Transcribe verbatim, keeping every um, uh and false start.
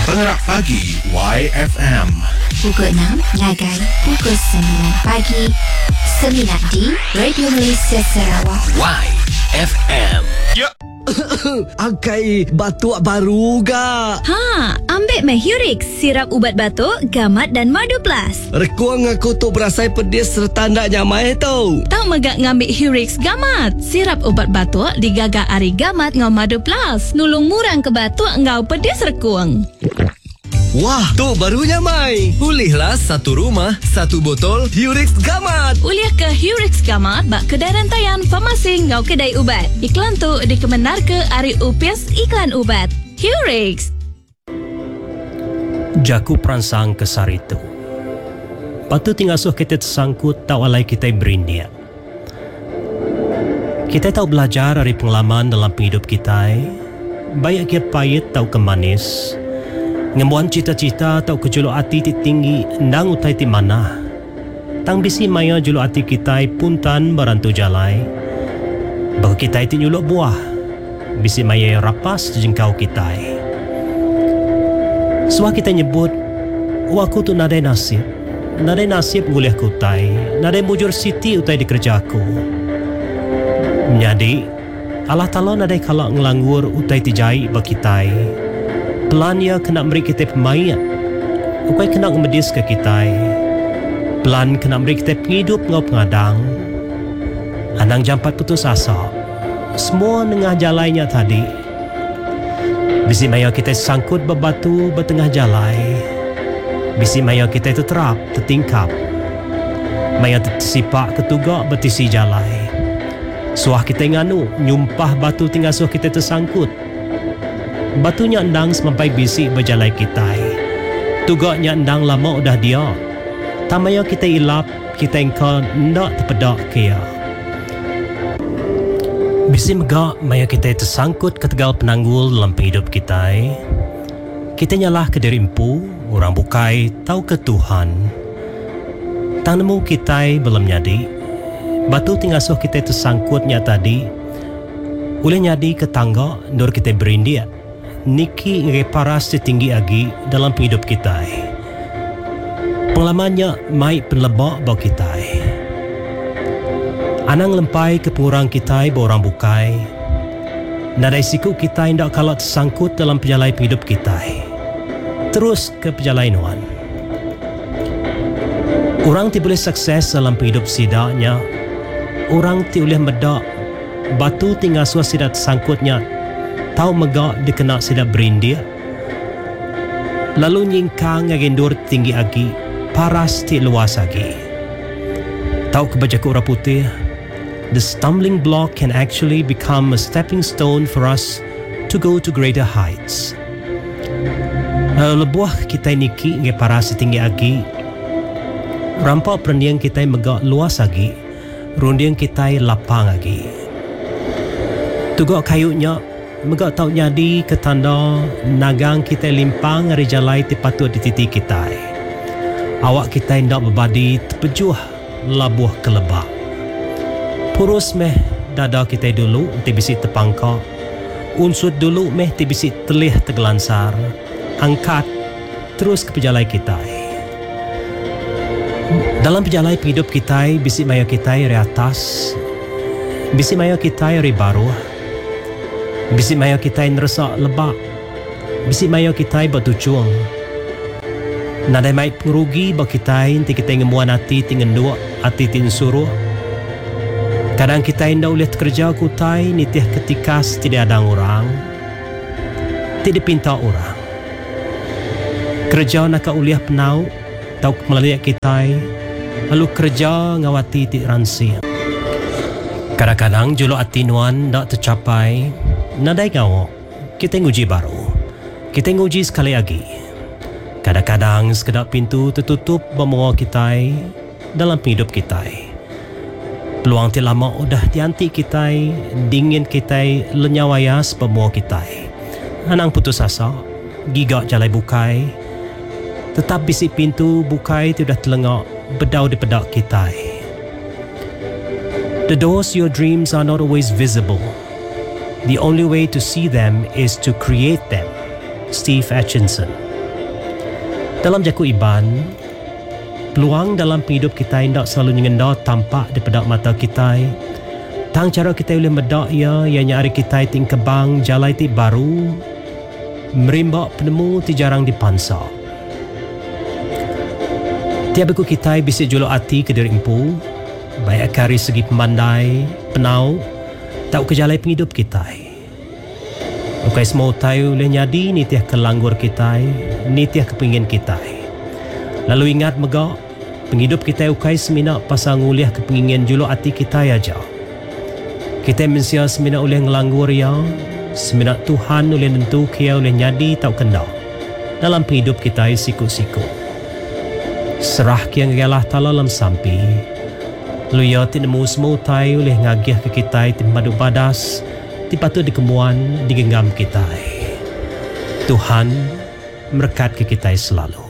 Pengerak Pagi Y F M. Pukul enam, Nagai. Pukul sembilan pagi, sembilan di Radio Malaysia Sarawak. Y F M. Ya. Angkai batuk baru ga? Ha, ambil Mehurix, sirap ubat batuk, gamat dan madu plus. Rekuang aku tu berasai pedis serta ndak nyamai tau. Tak megak ngambil Hurix gamat. Sirap ubat batuk digagak ari gamat ngau madu plus. Nulung murang ke batuk ngau pedis rekuang. Wah, tu barunya mai. Pulihlah satu rumah, satu botol Hurix Gamat. Uliah ke Hurix gamat bak kedai rantaian farmasi ngau kedai ubat. Iklan tu dikemenar ke ari upias iklan ubat. Hurix. Jaku peransang kesar itu. Patu tingasuh kita tersangkut tak walai kita berindia. Kita tahu belajar dari pengalaman dalam hidup kita. Baik kia pahit tahu ke manis. Ngembuan cita-cita tahu ke juluk hati ti tinggi ndang utai ti mana. Tang bisi maya juluk hati kita puntan barantu jalai. Bahawa kita ti nyuluk buah. Bisi maya rapas jengkau kita. Suah kita nyebut, waku tu nadai nasib. Nadai nasib nguliah kutai. Nadai mujur siti utai di kerjaku. Jadi, Allah Ta'ala nadai kalak ngelanggur utai tijai bakitai. Pelan ia kena beri kita pemain. Ukai kena ngemedis ke kita. Pelan kena beri kita penghidup ngau pengadang. Anang jampat putus asa. Semua nengah jalannya tadi. Bisi maya kita sangkut berbatu bertengah jalai. Bisi maya kita terterap, tertingkap. Maya tersipak ketugak bertisi jalai. Suah kita nganu, nyumpah batu tinggal suah kita tersangkut. Batunya endang semampai bisi berjalai kita. Tugaknya endang lama udah dia. Tamaya kita ilap, kita engkau ndak terpedak kia. Bisi megak maya kita tersangkut ke tegal penanggul dalam hidup kita. Kita nyalah ke diri empu, orang bukai, tahu ke Tuhan. Tang nemu kita belum nyadi. Batu tinggal suh kita tersangkutnya tadi. Boleh nyadi ke tangga, nur kita berindia. Niki ngeparas setinggi agi dalam hidup kita. Pengalamannya mai penlebak bau kita. Anang lempai ke pengurang kita borang bukai. Nadai siku kita hendak kalah tersangkut dalam perjalanan hidup kita. Terus ke perjalanan. Orang ti boleh sukses dalam hidup sidaknya. Orang ti boleh medak. Batu tinggal suas sidak tersangkutnya. Tahu megak dikena sidak berindia. Lalu nyingkang ngagendur tinggi agi. Paras ti luas agi. Tahu kebajaku orang putih. The stumbling block can actually become a stepping stone for us to go to greater heights. Lebuah kita niki nge paras tinggi agi. Rampak perendiang kita megak luas agi. Rundiang kita lapang agi. Tugak kayunya megak tau nyadi ketanda nagang kita limpang hari jalai tipatut di titik kita. Awak kita hendak berbadi terpejuh labuh kelebak. Purus meh dada kita dulu ti bisi terpangkak. Unsur dulu meh ti bisi telih tergelansar. Angkat terus ke perjalanan kita. Dalam perjalanan hidup kita, bisi maya kita dari atas. Bisi maya kita dari baru. Bisi maya kita ngeresak lebak. Bisi maya kita bertujuan. Nadai mai pengerugi bagi kita nanti kita ngemuan hati tinggal dua hati tin suruh. Kadang kita hendak ulihat kerja kutai nitih ketika tidak ada orang. Tidak pinta orang. Kerja nak uliah penau tahu melalui kita. Lalu kerja ngawati ti ransi. Kadang-kadang juluk hati nuan tak tercapai. Nadai ngawak, kita nguji baru. Kita nguji sekali lagi. Kadang-kadang sekedar pintu tertutup bermula kita dalam hidup kita. Peluang ti lama udah dianti kita, dingin kita lenyawayas bermula kita. Anang putus asa, gigak jalai bukai. Tetap bisi pintu bukai tidak telengak bedau di pedak kita. The doors to your dreams are not always visible. The only way to see them is to create them. Steve Atchison. Dalam jaku Iban, peluang dalam hidup kita tidak selalu nyengenda tampak daripada mata kita. Tang cara kita boleh medak ya, ianya hari kita ting kebang jalai ti baru, merimbak penemu ti jarang dipansa. Tiap aku kita bisa juluk hati ke diri empu, baik dari segi pemandai, penau, tak kejalai penghidup kita. Ukai semua tahu boleh nyadi ni tiah kelanggur kita, ni tiah kepingin kita. Lalu ingat megak, penghidup kita ukai semina pasang uliah kepingin juluk hati kita aja. Kita mensia semina oleh ngelanggur ya, semina Tuhan oleh nentu kia oleh nyadi tau kena dalam hidup kita siku-siku. Serah kia ngalah tala lam sampi, lu ya tinemu semua tai oleh ngagiah ke kita timbadu badas, tipatu dikemuan digenggam kita. Tuhan berkat ke kita selalu.